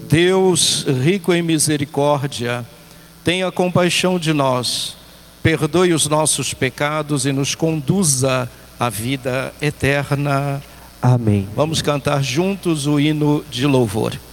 Deus, rico em misericórdia, tenha compaixão de nós, perdoe os nossos pecados e nos conduza à vida eterna. Amém. Vamos cantar juntos o hino de louvor.